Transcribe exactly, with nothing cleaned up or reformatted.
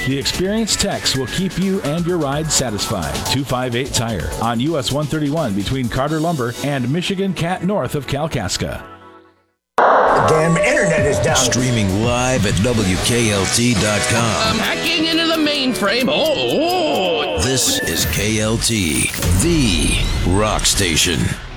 The experienced techs will keep you and your ride satisfied. two fifty-eight Tire on U S one thirty-one between Carter Lumber and Michigan Cat north of Kalkaska. Damn internet is down. Streaming live at W K L T dot com. I'm hacking into the mainframe. Oh, oh. This is K L T, the rock station.